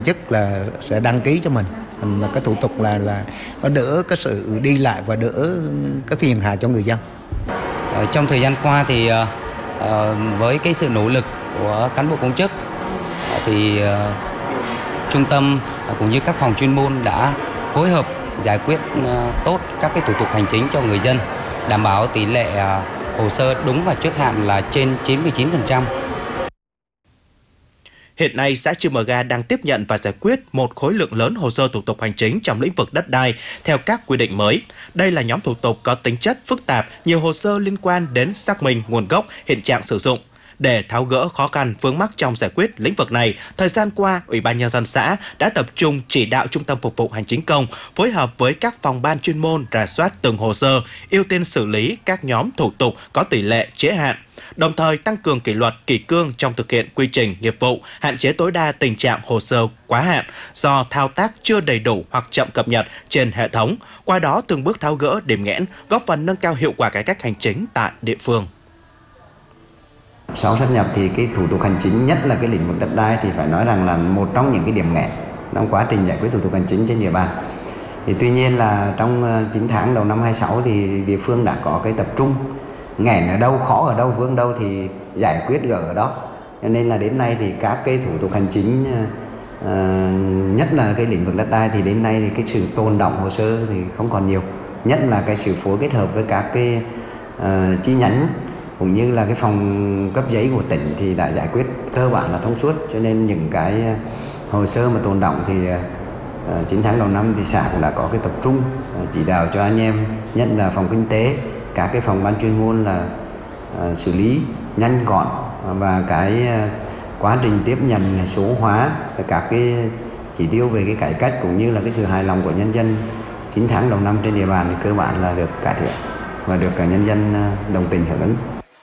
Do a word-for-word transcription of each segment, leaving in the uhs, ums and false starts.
Nhất là sẽ đăng ký cho mình, cái thủ tục là là nó đỡ cái sự đi lại và đỡ cái phiền hà cho người dân. Trong thời gian qua thì với cái sự nỗ lực của cán bộ công chức thì trung tâm cũng như các phòng chuyên môn đã phối hợp giải quyết tốt các cái thủ tục hành chính cho người dân, đảm bảo tỷ lệ hồ sơ đúng và trước hạn là trên chín mươi chín phần trăm. Hiện nay, xã Chư Mờ Ga đang tiếp nhận và giải quyết một khối lượng lớn hồ sơ thủ tục hành chính trong lĩnh vực đất đai theo các quy định mới. Đây là nhóm thủ tục có tính chất phức tạp, nhiều hồ sơ liên quan đến xác minh nguồn gốc, hiện trạng sử dụng. Để tháo gỡ khó khăn vướng mắc trong giải quyết lĩnh vực này, thời gian qua, Ủy ban Nhân dân xã đã tập trung chỉ đạo Trung tâm Phục vụ Hành chính công phối hợp với các phòng ban chuyên môn rà soát từng hồ sơ, ưu tiên xử lý các nhóm thủ tục có tỷ lệ trễ hạn, đồng thời tăng cường kỷ luật kỷ cương trong thực hiện quy trình nghiệp vụ, hạn chế tối đa tình trạng hồ sơ quá hạn do thao tác chưa đầy đủ hoặc chậm cập nhật trên hệ thống, qua đó từng bước tháo gỡ điểm nghẽn, góp phần nâng cao hiệu quả cải cách hành chính tại địa phương. Sau sát nhập thì cái thủ tục hành chính, nhất là cái lĩnh vực đất đai thì phải nói rằng là một trong những cái điểm nghẽn trong quá trình giải quyết thủ tục hành chính trên địa bàn. Thì tuy nhiên là trong chín tháng đầu năm hai sáu thì địa phương đã có cái tập trung, nghẽn ở đâu, khó ở đâu, vướng đâu thì giải quyết gỡ ở đó. Cho nên là đến nay thì các cái thủ tục hành chính, uh, nhất là cái lĩnh vực đất đai thì đến nay thì cái sự tồn đọng hồ sơ thì không còn nhiều. Nhất là cái sự phối kết hợp với các cái uh, chi nhánh cũng như là cái phòng cấp giấy của tỉnh thì đã giải quyết cơ bản là thông suốt. Cho nên những cái hồ sơ mà tồn đọng thì uh, chín tháng đầu năm thì xã cũng đã có cái tập trung uh, chỉ đạo cho anh em, nhất là phòng kinh tế, các cái phòng ban chuyên môn là uh, xử lý nhanh gọn, và cái uh, quá trình tiếp nhận số hóa các cái chỉ tiêu về cái cải cách cũng như là cái sự hài lòng của nhân dân chín tháng đầu năm trên địa bàn thì cơ bản là được cải thiện và được nhân dân uh, đồng tình hưởng ứng.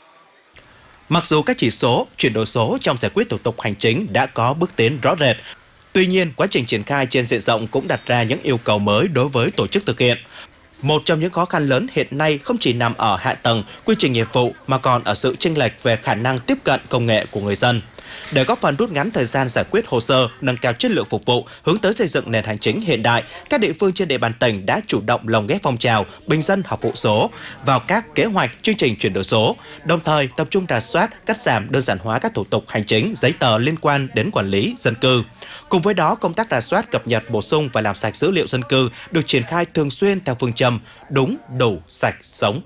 Mặc dù các chỉ số chuyển đổi số trong giải quyết thủ tục hành chính đã có bước tiến rõ rệt, tuy nhiên quá trình triển khai trên diện rộng cũng đặt ra những yêu cầu mới đối với tổ chức thực hiện. Một trong những khó khăn lớn hiện nay không chỉ nằm ở hạ tầng, quy trình nghiệp vụ mà còn ở sự chênh lệch về khả năng tiếp cận công nghệ của người dân. Để góp phần rút ngắn thời gian giải quyết hồ sơ, nâng cao chất lượng phục vụ, hướng tới xây dựng nền hành chính hiện đại, các địa phương trên địa bàn tỉnh đã chủ động lồng ghép phong trào bình dân học vụ số vào các kế hoạch chương trình chuyển đổi số, đồng thời tập trung rà soát, cắt giảm, đơn giản hóa các thủ tục hành chính, giấy tờ liên quan đến quản lý dân cư. Cùng với đó, công tác rà soát, cập nhật, bổ sung và làm sạch dữ liệu dân cư được triển khai thường xuyên theo phương châm đúng, đủ, sạch, sống.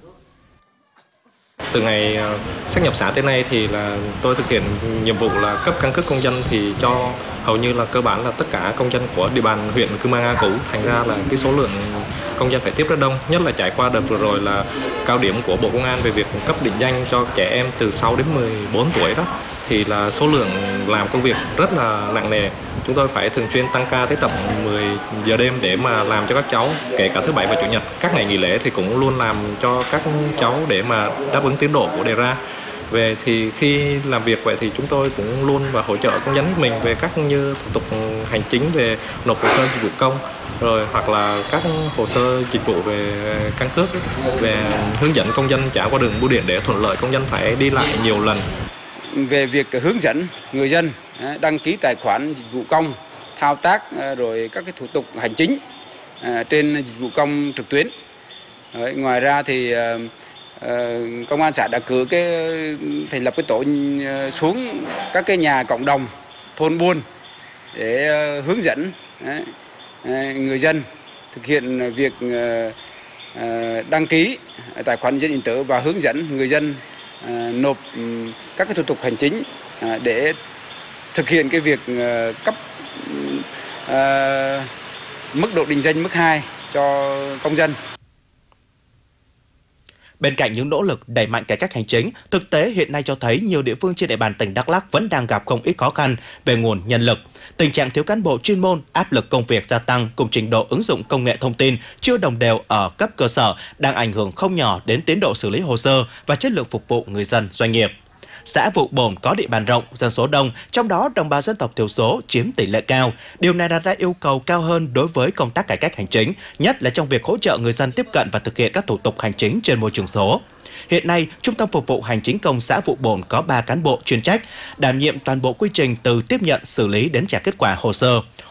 Từ ngày sáp nhập xã tới nay thì là tôi thực hiện nhiệm vụ là cấp căn cước công dân thì cho hầu như là cơ bản là tất cả công dân của địa bàn huyện Cư Mang A cũ, thành ra là cái số lượng công dân phải tiếp rất đông, nhất là trải qua đợt vừa rồi là cao điểm của Bộ Công an về việc cấp định danh cho trẻ em từ sáu đến mười bốn tuổi đó, thì là số lượng làm công việc rất là nặng nề. Chúng tôi phải thường xuyên tăng ca tới tầm mười giờ đêm để mà làm cho các cháu, kể cả thứ bảy và chủ nhật. Các ngày nghỉ lễ thì cũng luôn làm cho các cháu để mà đáp ứng tiến độ của đề ra. Về thì khi làm việc vậy thì chúng tôi cũng luôn và hỗ trợ công dân hết mình về các như thủ tục hành chính về nộp hồ sơ dịch vụ công, rồi hoặc là các hồ sơ dịch vụ về căn cước, về hướng dẫn công dân trả qua đường bưu điện để thuận lợi công dân phải đi lại nhiều lần. Về việc hướng dẫn người dân đăng ký tài khoản dịch vụ công, thao tác rồi các cái thủ tục hành chính trên dịch vụ công trực tuyến. Ngoài ra thì công an xã đã cử cái thành lập cái tổ xuống các cái nhà cộng đồng, thôn buôn để hướng dẫn người dân thực hiện việc đăng ký tài khoản dân điện tử và hướng dẫn người dân nộp các cái thủ tục hành chính để thực hiện cái việc cấp mức độ định danh mức hai cho công dân. Bên cạnh những nỗ lực đẩy mạnh cải cách hành chính, thực tế hiện nay cho thấy nhiều địa phương trên địa bàn tỉnh Đắk Lắk vẫn đang gặp không ít khó khăn về nguồn nhân lực. Tình trạng thiếu cán bộ chuyên môn, áp lực công việc gia tăng cùng trình độ ứng dụng công nghệ thông tin chưa đồng đều ở cấp cơ sở đang ảnh hưởng không nhỏ đến tiến độ xử lý hồ sơ và chất lượng phục vụ người dân, doanh nghiệp. Xã Vụ Bồn có địa bàn rộng, dân số đông, trong đó đồng bào dân tộc thiểu số chiếm tỷ lệ cao. Điều này đặt ra yêu cầu cao hơn đối với công tác cải cách hành chính, nhất là trong việc hỗ trợ người dân tiếp cận và thực hiện các thủ tục hành chính trên môi trường số. Hiện nay, Trung tâm Phục vụ Hành chính công xã Vụ Bồn có ba cán bộ chuyên trách, đảm nhiệm toàn bộ quy trình từ tiếp nhận, xử lý đến trả kết quả hồ sơ.